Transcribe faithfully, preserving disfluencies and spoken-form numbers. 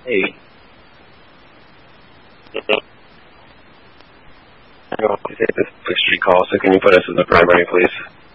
Hey. I don't want to take this street call, so can you put us in the primary, please?